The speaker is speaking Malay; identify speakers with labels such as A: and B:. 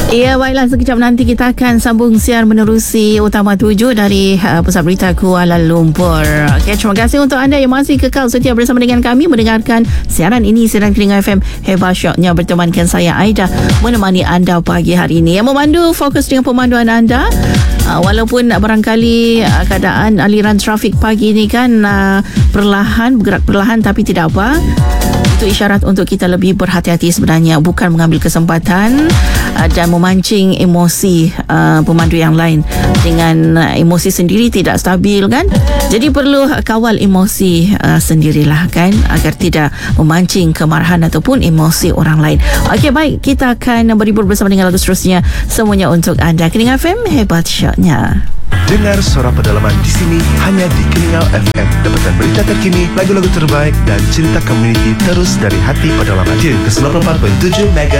A: Ya, baiklah, sekejap nanti kita akan sambung siar menerusi Utama 7 dari Pusat Berita Kuala Lumpur. Okay, terima kasih untuk anda yang masih kekal setia bersama dengan kami mendengarkan siaran ini, siaran Kelingan FM Hebat Syoknya, bertemankan saya Aida menemani anda pagi hari ini. Yang memandu fokus dengan pemanduan anda. Walaupun barangkali keadaan aliran trafik pagi ini kan bergerak perlahan, tapi tidak apa. Itu isyarat untuk kita lebih berhati-hati sebenarnya, bukan mengambil kesempatan dan memancing emosi pemandu yang lain dengan emosi sendiri tidak stabil kan. Jadi perlu kawal emosi sendirilah kan, agar tidak memancing kemarahan ataupun emosi orang lain. Okey, baik, kita akan berhibur bersama dengan lagu seterusnya, semuanya untuk anda. Kelingan FM Hebat Syoknya.
B: Dengar suara pedalaman di sini hanya di Kelingau FM. Dapatkan berita terkini, lagu-lagu terbaik dan cerita komuniti terus dari hati pedalaman. Tune ke 94.7 MHz